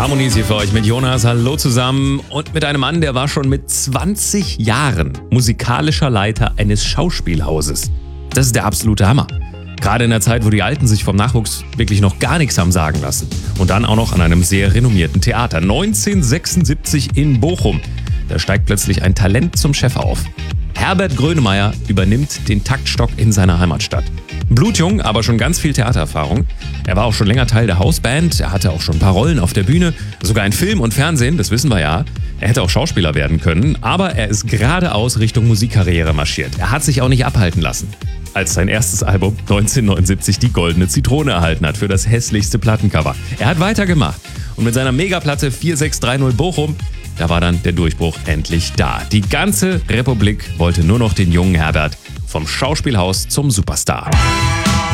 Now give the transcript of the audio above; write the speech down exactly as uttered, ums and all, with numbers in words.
Harmonies hier für euch mit Jonas. Hallo zusammen. Und mit einem Mann, der war schon mit zwanzig Jahren musikalischer Leiter eines Schauspielhauses. Das ist der absolute Hammer. Gerade in der Zeit, wo die Alten sich vom Nachwuchs wirklich noch gar nichts haben sagen lassen. Und dann auch noch an einem sehr renommierten Theater. neunzehnhundertsechsundsiebzig in Bochum. Da steigt plötzlich ein Talent zum Chef auf. Herbert Grönemeyer übernimmt den Taktstock in seiner Heimatstadt. Blutjung, aber schon ganz viel Theatererfahrung. Er war auch schon länger Teil der Hausband, er hatte auch schon ein paar Rollen auf der Bühne, sogar in Film und Fernsehen, das wissen wir ja. Er hätte auch Schauspieler werden können, aber er ist geradeaus Richtung Musikkarriere marschiert. Er hat sich auch nicht abhalten lassen. Als sein erstes Album neunzehnhundertneunundsiebzig die Goldene Zitrone erhalten hat für das hässlichste Plattencover. Er hat weitergemacht und mit seiner Megaplatte vier sechs drei null Bochum, da war dann der Durchbruch endlich da. Die ganze Republik wollte nur noch den jungen Herbert vom Schauspielhaus zum Superstar.